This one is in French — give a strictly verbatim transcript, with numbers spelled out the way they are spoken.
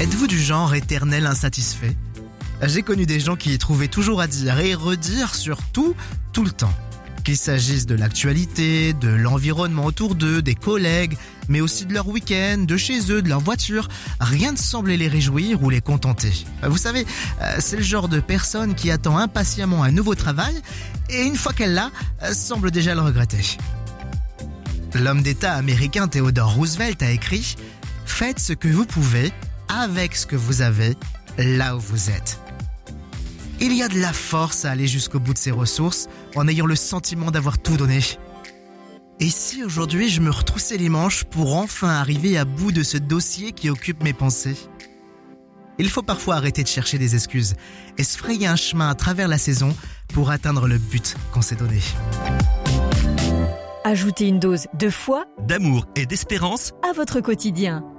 Êtes-vous du genre éternel insatisfait ? J'ai connu des gens qui trouvaient toujours à dire et redire sur tout, tout le temps. Qu'il s'agisse de l'actualité, de l'environnement autour d'eux, des collègues, mais aussi de leur week-end, de chez eux, de leur voiture, rien ne semblait les réjouir ou les contenter. Vous savez, c'est le genre de personne qui attend impatiemment un nouveau travail et une fois qu'elle l'a, semble déjà le regretter. L'homme d'État américain Theodore Roosevelt a écrit « Faites ce que vous pouvez, avec ce que vous avez, là où vous êtes ». Il y a de la force à aller jusqu'au bout de ses ressources en ayant le sentiment d'avoir tout donné. Et si aujourd'hui je me retroussais les manches pour enfin arriver à bout de ce dossier qui occupe mes pensées ? Il faut parfois arrêter de chercher des excuses et se frayer un chemin à travers la saison pour atteindre le but qu'on s'est donné. Ajoutez une dose de foi, d'amour et d'espérance à votre quotidien.